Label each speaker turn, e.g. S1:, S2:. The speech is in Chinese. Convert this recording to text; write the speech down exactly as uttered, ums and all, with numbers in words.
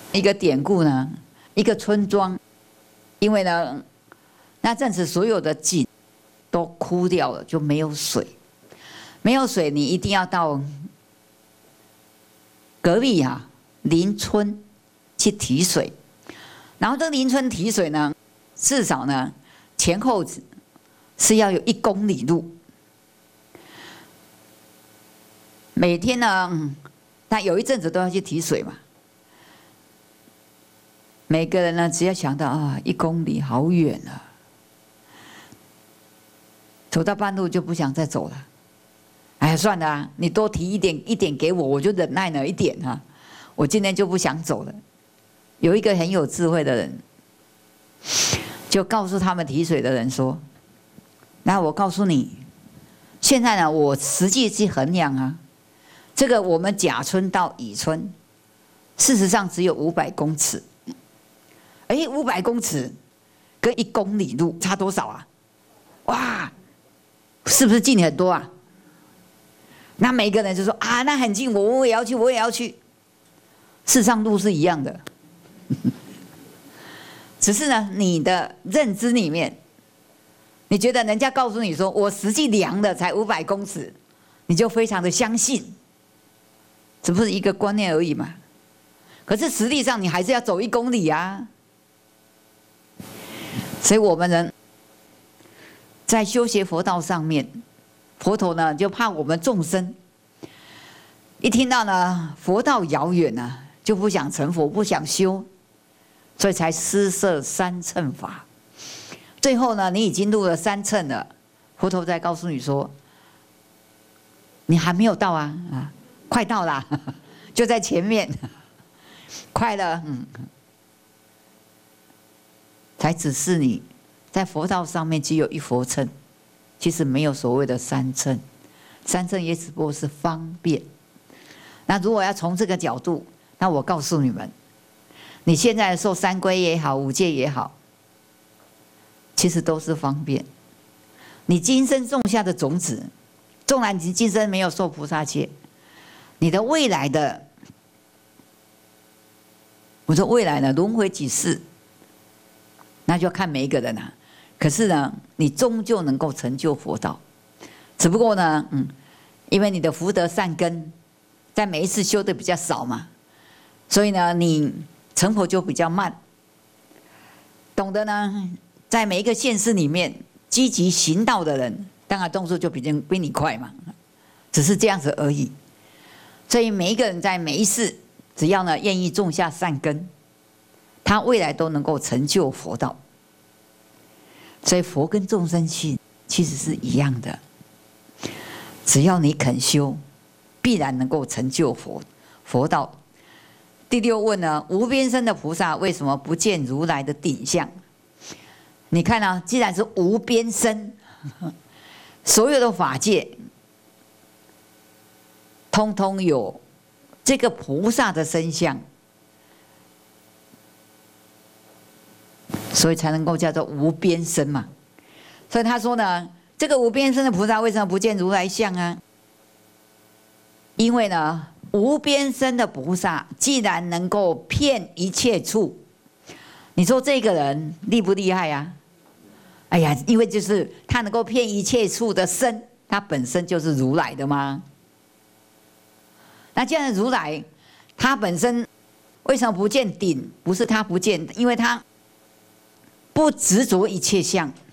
S1: 一个典故呢，一个村庄，因为呢那阵子所有的井都枯掉了，就没有水。没有水，你一定要到隔壁啊邻村去提水。然后这邻村提水呢，至少呢前后是要有一公里路。每天呢，他有一阵子都要去提水嘛。每个人呢，只要想到啊，一公里好远啊，走到半路就不想再走了。哎呀，算了啊，你多提一点一点给我，我就忍耐了一点啊。我今天就不想走了。有一个很有智慧的人，就告诉他们提水的人说：“那我告诉你，现在呢，我实际去衡量啊，这个我们甲村到乙村，事实上只有五百公尺。哎，五百公尺跟一公里路差多少啊？哇，是不是近很多啊？”那每个人就说：“啊，那很近，我我也要去，我也要去。”事实上路是一样的。只是呢，你的认知里面，你觉得人家告诉你说我实际量的才五百公尺，你就非常的相信，只不是一个观念而已嘛。可是实际上你还是要走一公里啊。所以我们人在修学佛道上面，佛陀呢就怕我们众生一听到呢佛道遥远啊，就不想成佛，不想修。所以才施设三乘法。最后呢，你已经入了三乘了，佛陀再告诉你说，你还没有到啊，啊，快到啦，就在前面，快了，嗯，才指示你，在佛道上面只有一佛乘，其实没有所谓的三乘，三乘也只不过是方便。那如果要从这个角度，那我告诉你们。你现在受三皈也好，五戒也好，其实都是方便。你今生种下的种子，纵然你今生没有受菩萨戒，你的未来的，我说未来呢，轮回几世，那就要看每一个人啊。可是呢，你终究能够成就佛道，只不过呢，嗯，因为你的福德善根，在每一次修的比较少嘛，所以呢，你成佛就比较慢。懂得呢，在每一个现实里面积极行道的人，当然动作就比比你快嘛，只是这样子而已。所以每一个人在每一世，只要呢愿意种下善根，他未来都能够成就佛道。所以佛跟众生性其实是一样的，只要你肯修，必然能够成就佛佛道。第六问呢，无边身的菩萨为什么不见如来的顶相？你看啊，既然是无边身，所有的法界通通有这个菩萨的身相，所以才能够叫做无边身嘛。所以他说呢，这个无边身的菩萨为什么不见如来相啊？因为呢，无边身的菩萨既然能够遍一切处，你说这个人厉不厉害啊？哎呀，因为就是他能够遍一切处的身，他本身就是如来的吗？那既然如来，他本身为什么不见顶？不是他不见，因为他不执着一切相。